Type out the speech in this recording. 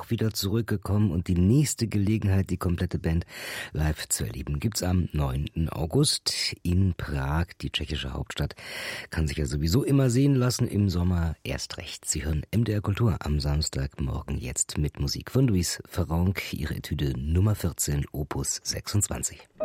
auch wieder zurückgekommen und die nächste Gelegenheit, die komplette Band live zu erleben, gibt's am 9. August in Prag. Die tschechische Hauptstadt kann sich ja sowieso immer sehen lassen, im Sommer erst recht. Sie hören MDR Kultur am Samstagmorgen jetzt mit Musik von Louise Ferronk, ihre Etüde Nummer 14, Opus 26.